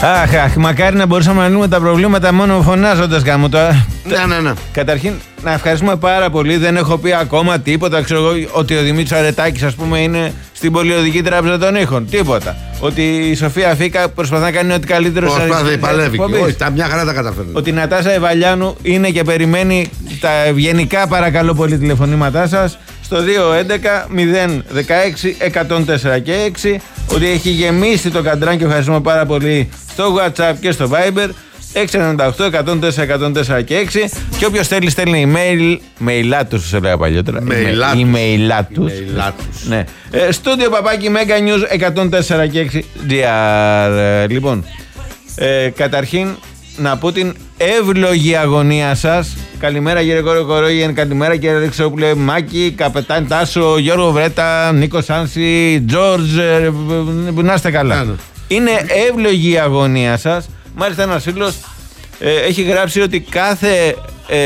Αχ, μακάρι να μπορούσαμε να λύνουμε τα προβλήματα μόνο φωνάζοντας γάμο τώρα. Ναι. Καταρχήν, να ευχαριστούμε πάρα πολύ. Δεν έχω πει ακόμα τίποτα. Ξέρω εγώ ότι ο Δημήτρης Αρετάκης, ας πούμε, είναι στην Πολυοδική Τράπεζα των Ήχων. Τίποτα. Ότι η Σοφία Φίκα προσπαθεί να κάνει ό,τι καλύτερο. Προσπαθεί, παλεύει. Όχι, τα μια χαρά τα καταφέρνει. Ότι η Νατάσα Ευαλιάνου είναι και περιμένει τα ευγενικά, παρακαλώ πολύ, τηλεφωνήματά σας στο 211-016-104 και 6. Ότι έχει γεμίσει το καντράν και ευχαριστούμε πάρα πολύ στο WhatsApp και στο Viber 698-104-104 και 6. Και όποιος θέλει στέλνει email, μεϊλάτους τους έλεγα παλιότερα. Emailάτους. Ναι. Στούντιο παπάκι Mega News 104 και 6 GR. Λοιπόν, καταρχήν να πω την εύλογη αγωνία σας. Καλημέρα κύριε Κορογιέν, καλημέρα κύριε Αλεξόπουλε, Μάκη, Καπετάν Τάσο, Γιώργο Βρέτα, Νίκο Σάνση, Τζόρτζ, να είστε καλά. Είναι εύλογη η αγωνία σας. Μάλιστα ένας φίλος έχει γράψει ότι κάθε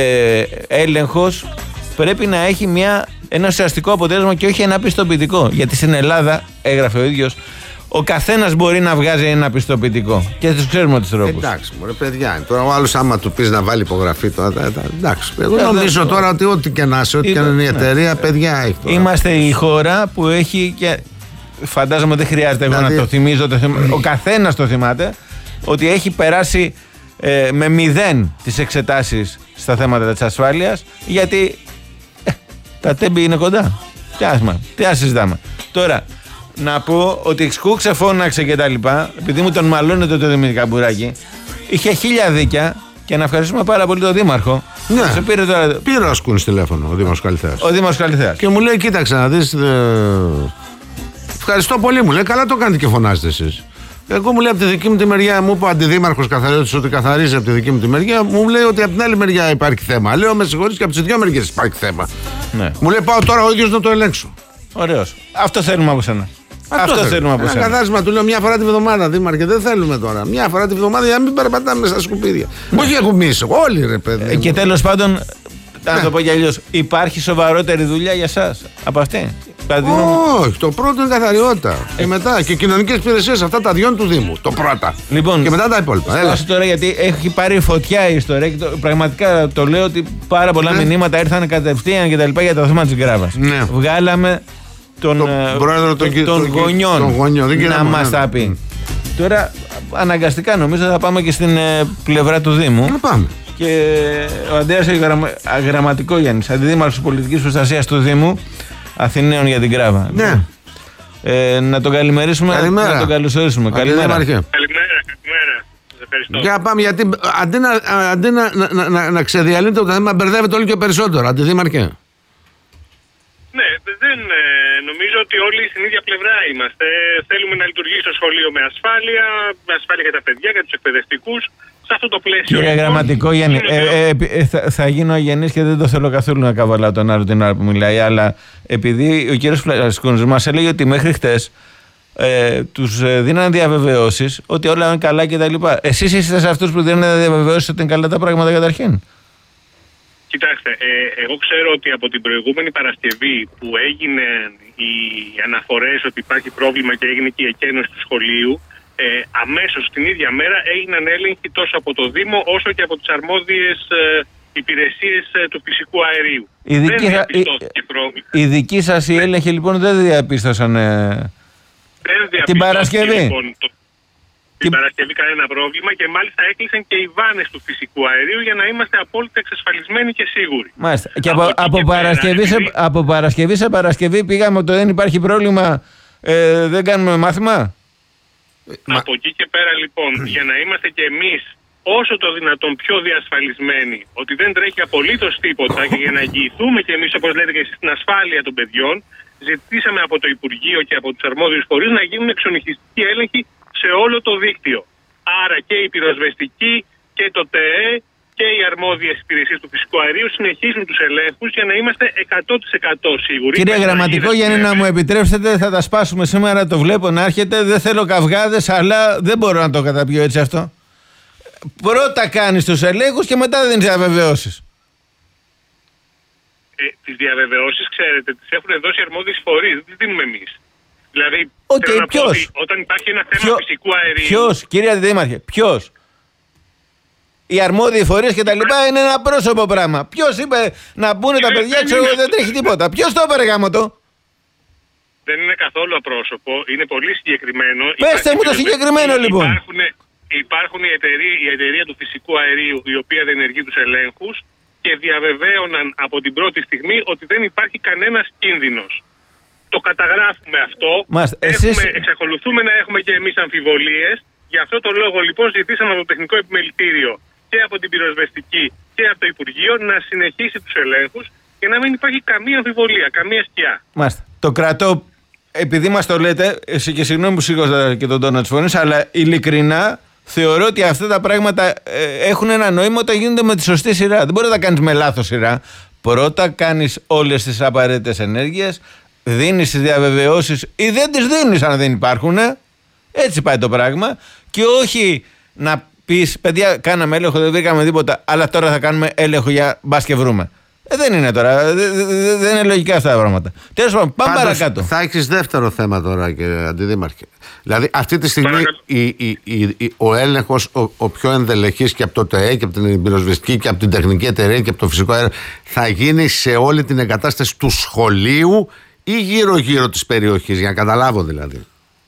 έλεγχος πρέπει να έχει ένα ουσιαστικό αποτέλεσμα και όχι ένα πιστοποιητικό. Γιατί στην Ελλάδα, έγραφε ο ίδιος, ο καθένας μπορεί να βγάζει ένα πιστοποιητικό. Και τους ξέρουμε τους τρόπους. Εντάξει, μωρέ παιδιά. Τώρα ο άλλος, άμα του πεις να βάλει υπογραφή, τώρα. Εντάξει. Εγώ νομίζω τώρα ότι ό,τι και να είσαι, ό,τι και να είναι η εταιρεία, παιδιά έχει τώρα. Είμαστε η χώρα που έχει και. Φαντάζομαι δεν χρειάζεται εγώ να το θυμίζω. Ο καθένας το θυμάται ότι έχει περάσει με 0 τις εξετάσεις στα θέματα της ασφάλειας, γιατί τα τέμπη είναι κοντά. Τι ας συζητάμε. Τώρα, να πω ότι σκούξε, φώναξε και τα λοιπά, επειδή μου τον μαλώνεται το Δημήτρη Καμπουράκη, είχε 1000 δίκια και να ευχαριστούμε πάρα πολύ τον Δήμαρχο. Ναι, πήρε ο Ασκούνης τηλέφωνο, ο Δήμαρχος Καλυθέας. Ο Δήμαρχος Καλυθέας. Και μου λέει, κοίταξε να δεις, ευχαριστώ πολύ, μου λέει, καλά το κάνετε και φωνάζετε εσείς. Εγώ μου λέει από τη δική μου τη μεριά, μου είπε ο αντιδήμαρχος καθαριώτης ότι καθαρίζει από τη δική μου τη μεριά, μου λέει ότι από την άλλη μεριά υπάρχει θέμα. Λέω, με συγχωρείς, και από τις δύο μεριές υπάρχει θέμα. Ναι. Μου λέει, πάω τώρα ο ίδιος να το ελέγξω. Ωραίος. Αυτό θέλουμε από σένα. Αυτό θέλουμε από σένα. Ένα καθάρισμα του λέω μια φορά τη βδομάδα, Δήμαρχε, δεν θέλουμε τώρα. Μια φορά τη βδομάδα για να μην περπατάμε στα σκουπίδια. Όχι για κουμίσω, όλοι ρε παιδί. Και τέλος πάντων, να το πω κι αλλιώς, υπάρχει σοβαρότερη δουλειά για εσάς από αυτή? Όχι, το πρώτο είναι καθαριότητα. Και μετά και κοινωνικές υπηρεσίες, αυτά τα δυο του Δήμου. Το πρώτα. Λοιπόν, και μετά τα υπόλοιπα. Έλα τώρα, γιατί έχει πάρει φωτιά η ιστορία. Και πραγματικά το λέω ότι πάρα πολλά μηνύματα ήρθαν κατευθείαν και τα λοιπά για το θέμα της Γκράβας. Ναι. Βγάλαμε τον πρόεδρο των γονιών να μας τα πει. Τώρα αναγκαστικά νομίζω θα πάμε και στην πλευρά του Δήμου. Να πάμε. Και ο Αντρέας Γραμματικόγιαννης, αντιδήμαρχος πολιτικής προστασίας του Δήμου Αθηναίων για την Γκράβα. Ναι. Να τον καλημερίσουμε, καλημέρα. Να τον καλωσορίσουμε. Καλημέρα. Καλημέρα. Ευχαριστώ. Για πάμε, γιατί αντί να ξεδιαλύνετε το θέμα, μπερδεύετε όλοι και περισσότερο. Αντιδήμαρχε. Ναι, δεν νομίζω ότι όλοι στην ίδια πλευρά είμαστε. Θέλουμε να λειτουργήσει το σχολείο με ασφάλεια για τα παιδιά, για τους εκπαιδευτικούς. Σε αυτό το πλαίσιο. Κύριε Γραμματικόγιαννη, θα γίνω αγενής και δεν το θέλω καθόλου να καβαλάω τον άλλο την ώρα που μιλάει, αλλά επειδή ο κύριος Φλασκούνης μας έλεγε ότι μέχρι χτες τους δίνανε διαβεβαιώσεις ότι όλα είναι καλά κτλ. Εσείς είστε σε αυτούς που δίνανε διαβεβαιώσεις ότι είναι καλά τα πράγματα καταρχήν? Κοιτάξτε, εγώ ξέρω ότι από την προηγούμενη Παρασκευή που έγιναν οι αναφορές ότι υπάρχει πρόβλημα και έγινε και η εκένωση του σχολείου, αμέσως την ίδια μέρα έγιναν έλεγχοι τόσο από το Δήμο όσο και από τις αρμόδιες υπηρεσίες του φυσικού αερίου. Δεν διαπιστώθηκε πρόβλημα. Οι δικοί σας οι έλεγχοι λοιπόν δεν διαπίστωσαν την Παρασκευή? Λοιπόν, την Παρασκευή κανένα πρόβλημα και μάλιστα έκλεισαν και οι βάνες του φυσικού αερίου για να είμαστε απόλυτα εξασφαλισμένοι και σίγουροι. Μάλιστα. Και από Παρασκευή σε Παρασκευή πήγαμε ότι δεν υπάρχει πρόβλημα, δεν κάνουμε μάθημα. Από εκεί και πέρα λοιπόν, για να είμαστε και εμείς όσο το δυνατόν πιο διασφαλισμένοι ότι δεν τρέχει απολύτως τίποτα και για να εγγυηθούμε και εμείς, όπως λέτε και εσείς, την ασφάλεια των παιδιών, ζητήσαμε από το Υπουργείο και από τους αρμόδιους φορείς να γίνουν εξονυχιστικοί έλεγχοι σε όλο το δίκτυο. Άρα και η πυροσβεστική και το ΤΕΕ και οι αρμόδιες υπηρεσίες του φυσικού αερίου συνεχίζουν τους ελέγχους για να είμαστε 100% σίγουροι. Κύριε Γραμματικόγιαννη, να μου επιτρέψετε, θα τα σπάσουμε σήμερα, το βλέπω να έρχεται. Δεν θέλω καυγάδες, αλλά δεν μπορώ να το καταπιώ έτσι αυτό. Πρώτα κάνεις τους ελέγχους και μετά δίνεις διαβεβαιώσεις. Τις διαβεβαιώσεις, ξέρετε, τις έχουν δώσει αρμόδιες φορείς, δεν τις δίνουμε εμείς. Δηλαδή, όταν υπάρχει ένα θέμα φυσικού αερίου. Ποιος, κύριε Αντιδήμαρχε, ποιος? Οι αρμόδιοι φορείς και τα λοιπά είναι ένα πρόσωπο πράγμα. Ποιος είπε να μπουν τα παιδιά, ξέρω εγώ, δεν τρέχει τίποτα. Ποιος το έπαιρε γάμο το? Δεν είναι καθόλου απρόσωπο, είναι πολύ συγκεκριμένο. Πέστε μου το συγκεκριμένο λοιπόν. Υπάρχουν η εταιρεία του φυσικού αερίου, η οποία διενεργεί τους ελέγχους και διαβεβαίωναν από την πρώτη στιγμή ότι δεν υπάρχει κανένας κίνδυνος. Το καταγράφουμε αυτό. Εξακολουθούμε να έχουμε και εμείς αμφιβολίες. Γι' αυτό το λόγο λοιπόν ζητήσαμε από το Τεχνικό Επιμελητήριο και από την Πυροσβεστική και από το Υπουργείο να συνεχίσει τους ελέγχους και να μην υπάρχει καμία αμφιβολία, καμία σκιά. Μάλιστα. Το κρατώ, επειδή μας το λέτε, και συγγνώμη που σήκωσα και τον τόνο της φωνής, αλλά ειλικρινά θεωρώ ότι αυτά τα πράγματα έχουν ένα νόημα όταν γίνονται με τη σωστή σειρά. Δεν μπορεί να τα κάνεις με λάθος σειρά. Πρώτα κάνεις όλες τις απαραίτητες ενέργειες, δίνεις τις διαβεβαιώσεις ή δεν τις δίνεις αν δεν υπάρχουν. Έτσι πάει το πράγμα. Και όχι να πεις, παιδιά, κάναμε έλεγχο, δεν βρήκαμε τίποτα, αλλά τώρα θα κάνουμε έλεγχο για μπας και βρούμε. Δεν είναι τώρα. Δεν είναι λογικά αυτά τα πράγματα. Τέλος πάντων, πάμε παρακάτω. Θα έχεις δεύτερο θέμα τώρα, κύριε Αντιδήμαρχε. Δηλαδή, αυτή τη στιγμή ο έλεγχος, ο πιο ενδελεχής και από το ΤΕΕ και από την πυροσβεστική και από την τεχνική εταιρεία και από το φυσικό αέριο, θα γίνει σε όλη την εγκατάσταση του σχολείου ή γύρω-γύρω της περιοχής, για να καταλάβω δηλαδή.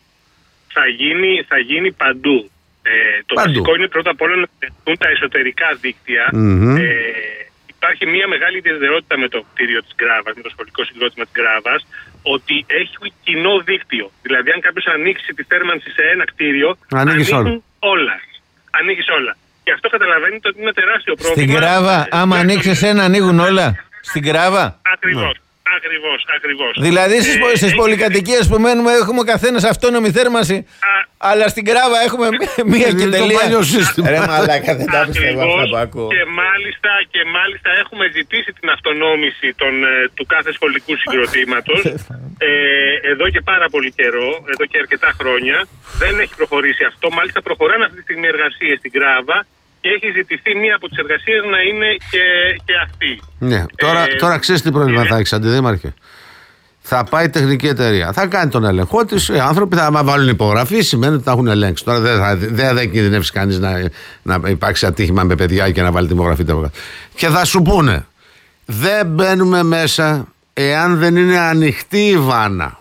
Θα γίνει παντού. Το βασικό είναι πρώτα απ' όλα να τεθούν τα εσωτερικά δίκτυα. Υπάρχει μια μεγάλη ιδιαιτερότητα με το κτίριο της Γκράβας, με το σχολικό συγκρότημα της Γκράβας, ότι έχει κοινό δίκτυο. Δηλαδή, αν κάποιος ανοίξει τη θέρμανση σε ένα κτίριο, ανοίγουν όλα. Ανοίγεις όλα. Και αυτό καταλαβαίνετε ότι είναι ένα τεράστιο πρόβλημα. Στην Γκράβα, άμα ανοίξεις ένα, ανοίγουν όλα. Στην Γκράβα. Ακριβώς. Δηλαδή στις πολυκατοικίες που μένουμε έχουμε ο καθένας αυτόνομη θέρμανση, αλλά στην Γκράβα έχουμε μία και τελεία. Ρε μαλάκα, δεν τα πιστεύω αυτά που ακούω. Και μάλιστα έχουμε ζητήσει την αυτονόμηση του κάθε σχολικού συγκροτήματος εδώ και πάρα πολύ καιρό, εδώ και αρκετά χρόνια. Δεν έχει προχωρήσει αυτό. Μάλιστα προχωράνε αυτή τη στιγμή εργασίες στην Γκράβα και έχει ζητηθεί μία από τις εργασίες να είναι και αυτή. Ναι, τώρα ξέρεις τι πρόβλημα θα έχεις, Αντιδήμαρχε. Θα πάει η τεχνική εταιρεία, θα κάνει τον έλεγχό της. Οι άνθρωποι θα βάλουν υπογραφή, σημαίνει ότι θα έχουν ελέγξει. Τώρα δεν κινδυνεύσει κανείς να υπάρξει ατύχημα με παιδιά και να βάλει την υπογραφή. Και θα σου πούνε, δεν μπαίνουμε μέσα εάν δεν είναι ανοιχτή η βάνα.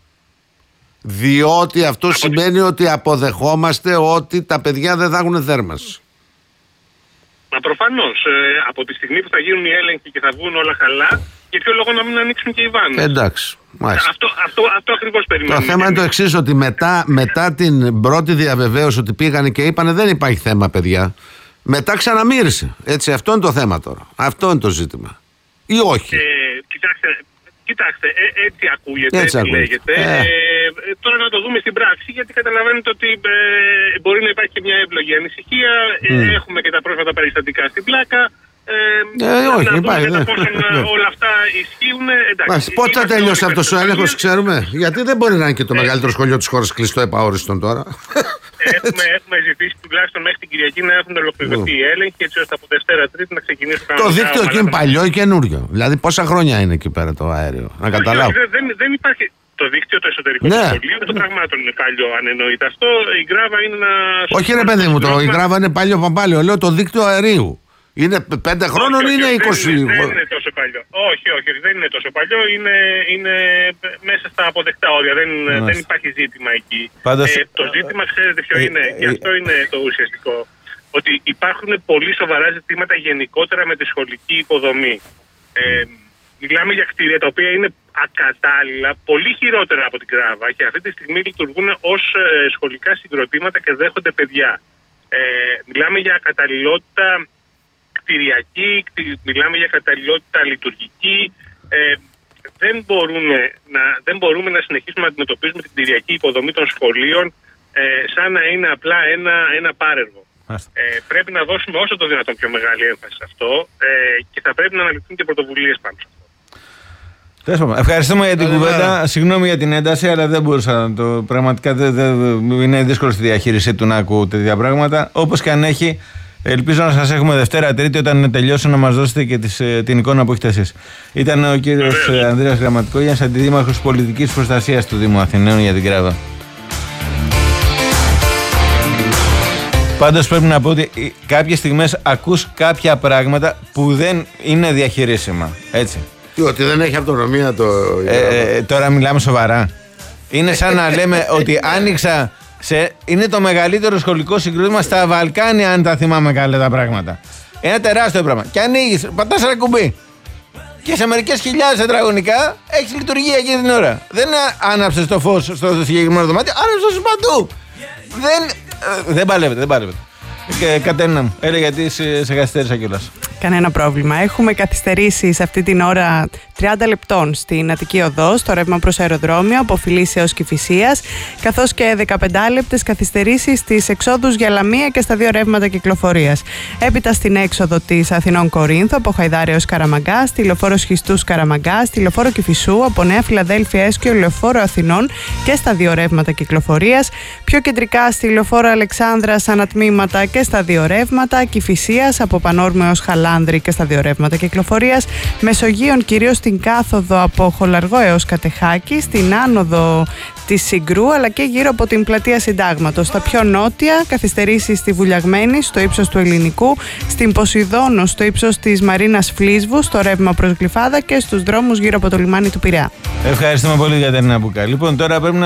Διότι αυτό σημαίνει ότι αποδεχόμαστε ότι τα παιδιά δεν θα έχουν θέρμανση. Μα προφανώς, από τη στιγμή που θα γίνουν οι έλεγχοι και θα βγουν όλα καλά, για ποιο λόγο να μην ανοίξουν και οι βάνες. Εντάξει. Αυτό ακριβώς περιμένουμε. Το θέμα είναι το εξής, ότι μετά την πρώτη διαβεβαίωση ότι πήγανε και είπανε δεν υπάρχει θέμα, παιδιά, μετά ξαναμύρισε. Έτσι, αυτό είναι το θέμα τώρα. Αυτό είναι το ζήτημα. Ή όχι. Κοιτάξτε, έτσι ακούγεται, έτσι λέγεται. Τώρα να το δούμε στην πράξη, γιατί καταλαβαίνετε ότι μπορεί να υπάρχει και μια εύλογη ανησυχία. Έχουμε και τα πρόσφατα περιστατικά στην πλάκα. Όχι, υπάρχει. Όλα αυτά ισχύουν. Πότε θα τελειώσει αυτός ο έλεγχος, ξέρουμε? Γιατί δεν μπορεί να είναι και το μεγαλύτερο σχολείο της χώρας κλειστό επαόριστον τώρα. Έχουμε ζητήσει τουλάχιστον μέχρι την Κυριακή να έχουν ολοκληρωθεί οι έλεγχοι, έτσι ώστε από Δευτέρα Τρίτη να ξεκινήσουν. Το δίκτυο εκεί είναι παλιό ή καινούριο? Δηλαδή, πόσα χρόνια είναι εκεί πέρα το αέριο? Να καταλάβω. Δεν υπάρχει. Το δίκτυο, το εσωτερικό του σχολείου των πραγμάτων είναι παλιό, αν εννοείται αυτό. Η Γκράβα είναι ένα. Όχι, ρε παιδί μου, η Γκράβα είναι παλιό παπάλιο. Λέω το δίκτυο αερίου. Είναι 5 χρόνων ή είναι 20? Δεν είναι τόσο παλιό. Όχι, δεν είναι τόσο παλιό. Είναι μέσα στα αποδεκτά όρια. Δεν υπάρχει ζήτημα εκεί. Το ζήτημα, ξέρετε ποιο είναι? Και αυτό είναι το ουσιαστικό. Ότι υπάρχουν πολύ σοβαρά ζητήματα γενικότερα με τη σχολική υποδομή. Μιλάμε για κτίρια τα οποία είναι ακατάλληλα, πολύ χειρότερα από την Γκράβα και αυτή τη στιγμή λειτουργούν ως σχολικά συγκροτήματα και δέχονται παιδιά. Μιλάμε για καταλληλότητα κτηριακή, μιλάμε για καταλληλότητα λειτουργική. Δεν μπορούμε να συνεχίσουμε να αντιμετωπίζουμε την κτηριακή υποδομή των σχολείων σαν να είναι απλά ένα πάρεργο. Πρέπει να δώσουμε όσο το δυνατόν πιο μεγάλη έμφαση σε αυτό και θα πρέπει να αναλυθούν και πρωτοβουλίες πάνω σε αυτό. Ευχαριστούμε για την κουβέντα. Συγγνώμη για την ένταση, αλλά δεν μπορούσα να το. Πραγματικά είναι δύσκολο στη διαχείρισή του να ακούω τέτοια πράγματα. Όπως και αν έχει, Ελπίζω να σας έχουμε Δευτέρα, Τρίτη, όταν τελειώσω να μας δώσετε και την εικόνα που έχετε εσείς. Ήταν ο κύριος Ανδρέας Γραμματικόγιαννης, αντιδήμαρχος πολιτικής προστασίας του Δήμου Αθηναίων για την Κράβα. Πάντως πρέπει να πω ότι κάποιες στιγμές ακούς κάποια πράγματα που δεν είναι διαχειρίσιμα. Έτσι. Ότι δεν έχει αυτονομία το. Τώρα μιλάμε σοβαρά. Είναι σαν να λέμε ότι άνοιξα. Είναι το μεγαλύτερο σχολικό συγκρότημα στα Βαλκάνια, αν τα θυμάμαι καλά τα πράγματα. Ένα τεράστιο πράγμα. Και ανοίγεις, πατάς ένα κουμπί. Και σε μερικές χιλιάδες τετραγωνικά έχεις λειτουργία εκείνη την ώρα. Δεν άναψες το φως στο συγκεκριμένο δωμάτιο, άναψες παντού. Δεν παλεύεται. Κατένα μου, έλεγα γιατί σε καθυστέρησα κιόλας. Κανένα πρόβλημα. Έχουμε καθυστερήσει σε αυτή την ώρα 30 λεπτών στην Αττική Οδό, στο ρεύμα προς αεροδρόμιο, από Φιλής έως Κηφισίας, καθώς και 15 λεπτές καθυστερήσεις στις εξόδους για Λαμία και στα δύο ρεύματα κυκλοφορίας. Έπειτα στην έξοδο της Αθηνών Κορίνθου, από Χαϊδάρη έως Καραμαγκά, στη λεωφόρο Σχιστούς Καραμαγκά, στη λεωφόρο Κηφισού, από Νέα Φιλαδέλφια έως και λεωφόρο Αθηνών και στα δύο ρεύματα κυκλοφορίας. Πιο κεντρικά στη λεωφόρο Αλεξάνδρας ανατμήματα και στα δύο ρεύματα, Κηφισίας από Πανόρμιο έως Χαλάνδρη και στα δύο ρεύματα κυκλοφορίας, Μεσογείων κυρίως στην κάθοδο από Χολαργό έως Κατεχάκη, στην άνοδο της Συγκρού αλλά και γύρω από την πλατεία Συντάγματος. Στα πιο νότια, καθυστερήσεις στη Βουλιαγμένη, στο ύψος του Ελληνικού, στην Ποσειδόνο, στο ύψος της Μαρίνας Φλίσβου, στο ρεύμα προς Γλυφάδα και στους δρόμους γύρω από το λιμάνι του Πειραιά. Ευχαριστούμε πολύ, Κατερίνα Μπουκά. Λοιπόν, τώρα πρέπει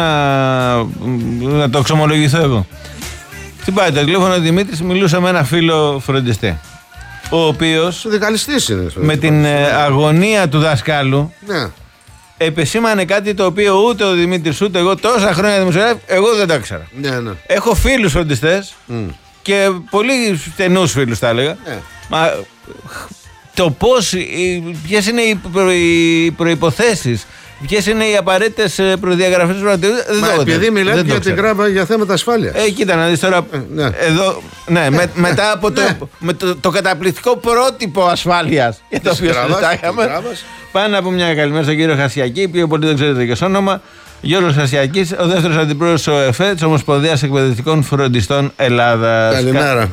να το εξομολογηθώ εγώ. Τι πάει το τηλέφωνο ο Δημήτρης, μιλούσα με ένα φίλο φροντιστή, ο οποίος με την αγωνία του δασκάλου επεσήμανε κάτι το οποίο ούτε ο Δημήτρης ούτε εγώ τόσα χρόνια δημοσιογράφη, εγώ δεν το ήξερα. Έχω φίλους φροντιστές και πολύ στενούς φίλους θα έλεγα. Μα το πώς, ποιες είναι οι προϋποθέσεις, ποιες είναι οι απαραίτητες προδιαγραφές του πρωτοβουλίου. Επειδή μιλάτε για την Κράβα για θέματα ασφάλειας. Κοίτα να δεις τώρα. Εδώ, μετά από το καταπληκτικό πρότυπο ασφάλειας για το οποίο συζητάγαμε. Πάνω από μια καλημέρα στον κύριο Χασιακή, που πολύ δεν ξέρετε και ως όνομα. Γιώργος Χασιακής, ο δεύτερος αντιπρόεδρος του ΟΕΦΕ, της Ομοσπονδίας Εκπαιδευτικών Φροντιστών Ελλάδας. Καλημέρα.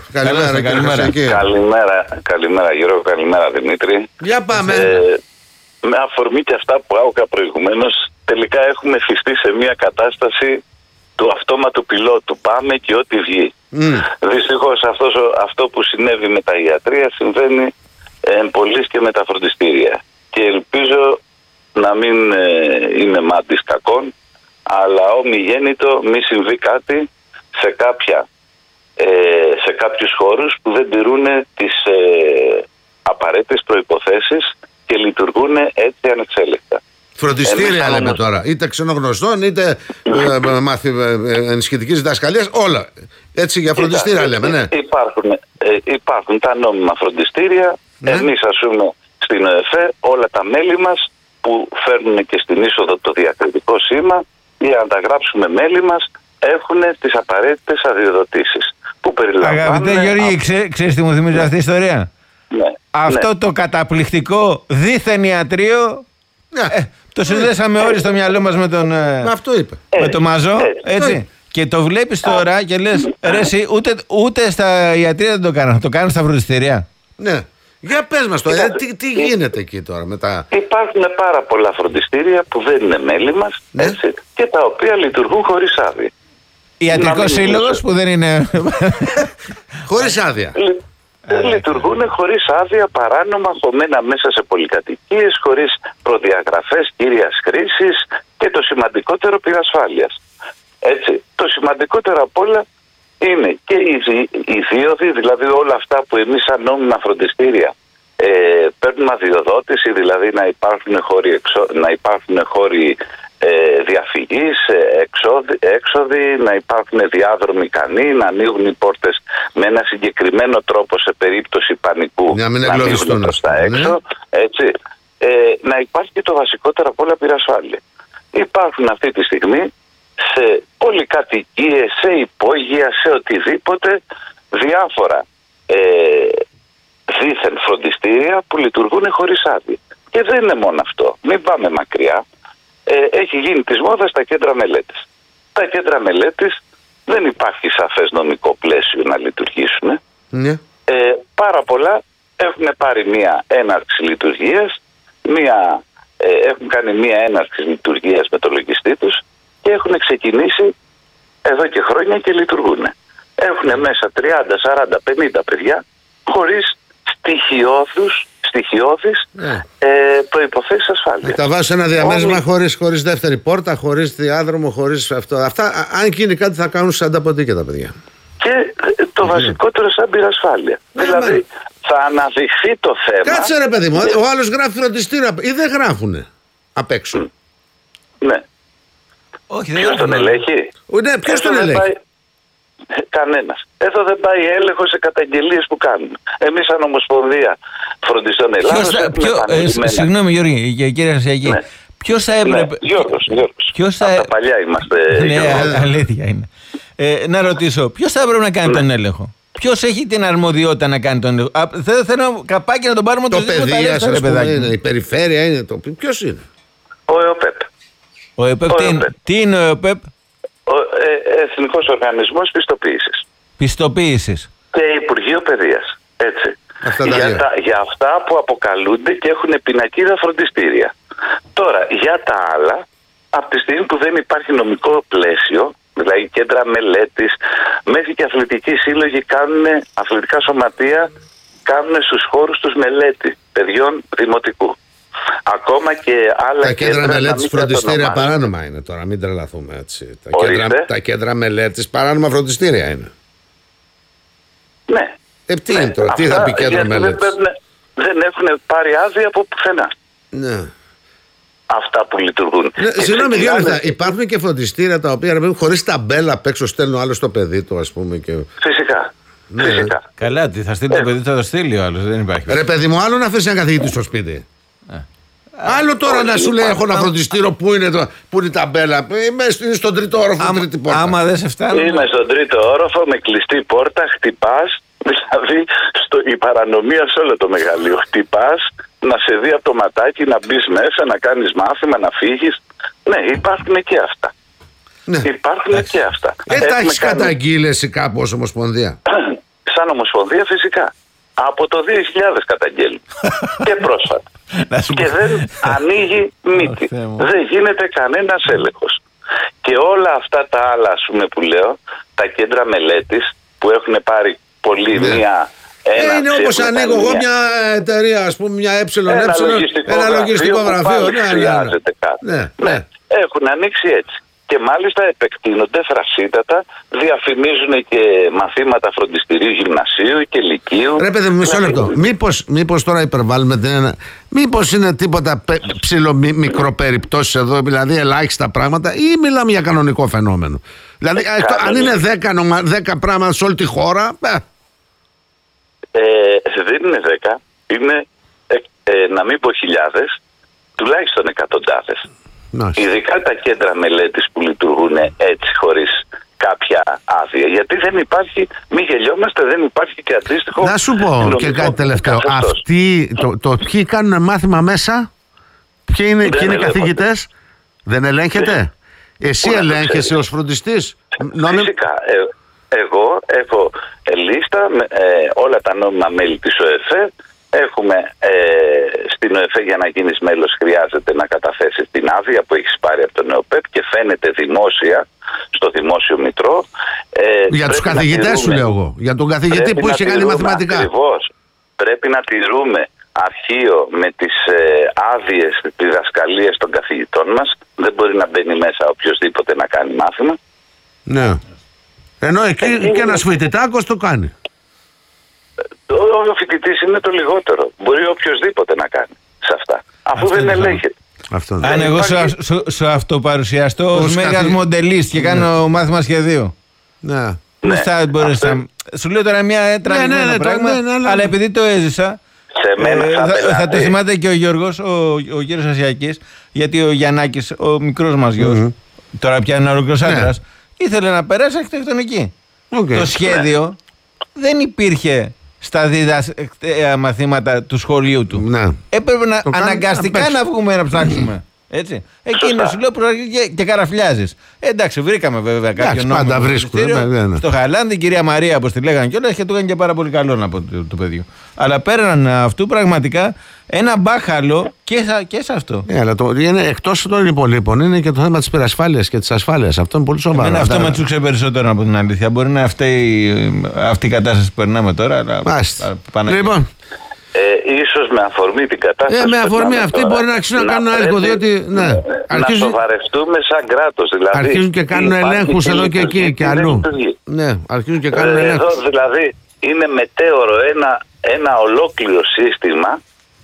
Καλημέρα Γιώργο, καλημέρα Δημήτρη. Για πάμε. Με αφορμή και αυτά που άκουγα προηγουμένως, τελικά έχουμε φυστεί σε μια κατάσταση του αυτόματου πιλότου. Πάμε και ό,τι βγει. Δυστυχώς αυτό που συνέβη με τα ιατρεία συμβαίνει πολλής και με τα φροντιστήρια. Και ελπίζω να μην είναι μάντης κακών, αλλά ομιγέννητο μη συμβεί κάτι σε κάποιους χώρους που δεν τηρούν τις απαραίτητες προϋποθέσεις και λειτουργούν έτσι ανεξέλεκτα. Φροντιστήρια λέμε τώρα, είτε ξενογνωστών, είτε ενισχυτικής διδασκαλίας, όλα. Έτσι για φροντιστήρια λέμε, ναι. Υπάρχουν τα νόμιμα φροντιστήρια, εμείς ας πούμε στην ΟΕΦΕ, όλα τα μέλη μας που φέρνουν και στην είσοδο το διακριτικό σήμα, για να τα γράψουμε μέλη μας, έχουν τις απαραίτητες αδειοδοτήσεις. Που περιλαμβάνουν... Αγαπητέ Γιώργη, ξέρεις τι μου θυμίζει αυτή η ιστορία? Αυτό το καταπληκτικό δίθεν ιατρείο, το συνδέσαμε όλοι στο μυαλό μας με τον με το Μαζό, έτσι. Και το βλέπεις τώρα και λες, ρε εσύ, ούτε στα ιατρεία δεν το κάνουν, το κάνουν στα φροντιστήρια. Ναι. Για πες μας τώρα, τι γίνεται εκεί τώρα μετά? Υπάρχουν πάρα πολλά φροντιστήρια που δεν είναι μέλη μας, έτσι, και τα οποία λειτουργούν χωρίς άδεια. Ιατρικός σύλλογος που δεν είναι... Χωρίς άδεια. Λειτουργούν χωρίς άδεια, παράνομα, χωμένα μέσα σε πολυκατοικίες, χωρίς προδιαγραφές κύριας χρήσης και το σημαντικότερο πυρασφάλειας. Έτσι, το σημαντικότερο απ' όλα είναι και οι δίωδοι, δηλαδή όλα αυτά που εμείς σαν νόμιμα φροντιστήρια παίρνουμε αδειοδότηση, δηλαδή να υπάρχουν χώροι διαφυγής, έξοδοι, να υπάρχουν διάδρομοι ικανοί, να ανοίγουν οι πόρτες με ένα συγκεκριμένο τρόπο σε περίπτωση πανικού, να ανοίγουν προς τα έξω, έτσι. Να υπάρχει και το βασικότερο από όλα πυρασφάλεια. Υπάρχουν αυτή τη στιγμή σε πολυκατοικίες, σε υπόγεια, σε οτιδήποτε, διάφορα δίθεν φροντιστήρια που λειτουργούν χωρίς άδεια. Και δεν είναι μόνο αυτό. Μην πάμε μακριά. Έχει γίνει της μόδας τα κέντρα μελέτης. Τα κέντρα μελέτης δεν υπάρχει σαφές νομικό πλαίσιο να λειτουργήσουν. πάρα πολλά έχουν πάρει μία έναρξη λειτουργίας, έχουν κάνει μία έναρξη λειτουργίας με το λογιστή τους και έχουν ξεκινήσει εδώ και χρόνια και λειτουργούν. Έχουν μέσα 30, 40, 50 παιδιά χωρίς στοιχειώδεις προϋποθέσεις ασφάλειας. Τα βάζω ένα διαμέρισμα χωρίς δεύτερη πόρτα, χωρίς διάδρομο, χωρίς αυτό. Αυτά, αν γίνει κάτι, θα κάνουν σαν τα ποτίκια τα παιδιά. Και το βασικότερο σαν πυρασφάλεια. Δηλαδή θα αναδειχθεί το θέμα. Κάτσε ρε παιδί μου, ο άλλος γράφει φροντιστήριο ή δεν γράφουνε απ' έξω. Ναι. Όχι, ποιος τον ελέγχει? Ναι, ποιος τον ελέγχει? Κανένας. Εδώ δεν πάει έλεγχο σε καταγγελίες που κάνουν. Εμείς σαν Ομοσπονδία Φροντιστών Ελλάδος. Συγγνώμη Γιώργη, κύριε Ασιακή. Ναι. Ποιος θα έπρεπε. Γιώργος. Από τα παλιά είμαστε. Ναι, αλήθεια είναι. Να ρωτήσω, ποιος θα έπρεπε να κάνει τον έλεγχο? Ποιος έχει την αρμοδιότητα να κάνει τον έλεγχο? Θέλω καπάκι να τον πάρουμε το παιδεία, σας πούμε, η περιφέρεια είναι το. Ποιος είναι? Ο ΕΟΠΕΠ. Ο ΕΟΠΕΠ. Τι είναι ο ΕΟΠΕΠ? Εθνικός Οργανισμός Πιστοποίησης. Και Υπουργείο Παιδείας. Έτσι. Για αυτά που αποκαλούνται και έχουν πινακίδα φροντιστήρια. Τώρα, για τα άλλα, από τη στιγμή που δεν υπάρχει νομικό πλαίσιο, δηλαδή κέντρα μελέτης, μέχρι και αθλητικοί σύλλογοι αθλητικά σωματεία κάνουν στους χώρους τους μελέτη παιδιών δημοτικού. Ακόμα και άλλα τα κέντρα μελέτης φροντιστήρια παράνομα είναι τώρα, μην τρελαθούμε έτσι. Τα κέντρα μελέτης παράνομα φροντιστήρια είναι. Ναι. Τι είναι τώρα, τι θα πει κέντρο μελέτης? Δεν έχουν πάρει άδεια από πουθενά. Ναι. Αυτά που λειτουργούν. Συγγνώμη, δύο λεπτά. Υπάρχουν και φροντιστήρια τα οποία χωρίς ταμπέλα απ' έξω στέλνουν άλλο στο παιδί του, ας πούμε. Και... Φυσικά. Ναι. Φυσικά. Καλά, τι θα στείλει το παιδί, θα το στείλει ο άλλος. Δεν υπάρχει. Ρε παιδί μου, άλλο να αφήσει ένα καθηγητή στο σπίτι. Άλλο τώρα να σου λέει: έχω ένα φροντιστήριο, πού είναι η ταμπέλα? Είμαι στον τρίτο όροφο, τρίτη πόρτα. Άμα δεν σε φτάνει. Είμαι στον τρίτο όροφο με κλειστή πόρτα, χτυπάς. Δηλαδή η παρανομία σε όλο το μεγαλείο. Χτυπάς, να σε δει από το ματάκι, να μπεις μέσα, να κάνεις μάθημα, να φύγεις. Ναι, υπάρχουν και αυτά. Ναι. Υπάρχουν και αυτά. Τα έχεις καταγγείλει εσύ κάπου ως Ομοσπονδία? Σαν Ομοσπονδία φυσικά. Από το 2000 καταγγέλνει. Και πρόσφατα. Και δεν ανοίγει μύτη. Δεν γίνεται κανένας έλεγχος. Και όλα αυτά τα άλλα, ας πούμε, που λέω, τα κέντρα μελέτης που έχουν πάρει πολύ μία... είναι όπως ανοίγω εγώ μια εταιρεία, ας πούμε, μια ένα λογιστικό γραφείο. Ναι. Έχουν ανοίξει έτσι. Και μάλιστα επεκτείνονται θρασίτατα, διαφημίζουν και μαθήματα φροντιστηρίου γυμνασίου και λυκείου. Ρε παιδί μου, μισό λεπτό. Μήπως τώρα υπερβάλλουμε μήπως είναι τίποτα μικροπεριπτώσεις εδώ, δηλαδή ελάχιστα πράγματα, ή μιλάμε για κανονικό φαινόμενο? Δηλαδή, αν είναι 10 πράγματα σε όλη τη χώρα. Δεν είναι 10, είναι να μην πω χιλιάδες, τουλάχιστον εκατοντάδες. Ειδικά τα κέντρα μελέτης που λειτουργούν έτσι χωρίς κάποια άδεια. Γιατί δεν υπάρχει, μη γελιόμαστε, δεν υπάρχει και αντίστοιχο. Να σου πω και κάτι τελευταίο. Αυτοί ποιοι κάνουν μάθημα μέσα, ποιοι είναι οι καθηγητές, δεν ελέγχεται? Εσύ ελέγχεσαι ως φροντιστής? Φυσικά. Εγώ έχω λίστα με όλα τα νόμιμα μέλη της ΟΕΦΕ. Έχουμε στην ΟΕΦΕ, για να γίνεις μέλος χρειάζεται να καταθέσεις την άδεια που έχεις πάρει από τον ΕΟΠΕΠ και φαίνεται δημόσια στο δημόσιο μητρό. Για τους καθηγητές σου λέω εγώ. Για τον καθηγητή που είχε κάνει μαθηματικά. Ακριβώς. Πρέπει να τηρούμε αρχείο με τις άδειες διδασκαλίες των καθηγητών μας. Δεν μπορεί να μπαίνει μέσα οποιοδήποτε να κάνει μάθημα. Ναι. Ενώ εκεί και ένας φοιτητάκος το κάνει. Ο φοιτητής είναι το λιγότερο. Μπορεί οποιοδήποτε να κάνει σε αυτά. Αφού δεν ελέγχεται. Αν εγώ σου αυτοπαρουσιαστώ ως μέγας μοντελίστ και κάνω μάθημα σχεδίου. Ναι. Δεν θα μπορείς να... Σου λέω τώρα μια τραγικό πράγμα, αλλά επειδή το έζησα, θα το θυμάται και ο Γιώργος, ο κύριος Ασιακής, γιατί ο Γιαννάκης, ο μικρός μας γιος, τώρα πια είναι ολόκληρος άντρας, ήθελε να περάσει αρχιτεκτονική. Το σχέδιο δεν υπήρχε στα μαθήματα του σχολείου του. Έπρεπε αναγκαστικά να βγούμε να ψάξουμε. Έτσι. Εκείνο σου λέω και καραφλιάζεις. Εντάξει, βρήκαμε βέβαια κάποιον νόμο. Πάντα βρίσκουμε. Στο Χαλάνδη, η κυρία Μαρία, όπως τη λέγανε κιόλας, και του έκανε και πάρα πολύ καλό από το παιδί. Αλλά πέραν αυτού πραγματικά ένα μπάχαλο και σε αυτό. Αλλά εκτός των υπολείπων είναι και το θέμα της υπερασφάλειας και της ασφάλειας. Αυτό είναι πολύ σοβαρό. Αυτό με τσούξε περισσότερο από την αλήθεια. Μπορεί να αυτή η κατάσταση που περνάμε τώρα. Λοιπόν. Ίσως με αφορμή την κατάσταση. Με αφορμή αυτή τώρα, μπορεί να αρχίσουν να κάνουν έλεγχο. Διότι. Ναι, να το βαρευτούμε σαν κράτος. Δηλαδή, αρχίζουν και κάνουν ελέγχους εδώ και εκεί και αλλού. Ναι, αρχίζουν και κάνουν ελέγχους. Εδώ δηλαδή είναι μετέωρο ένα ολόκληρο σύστημα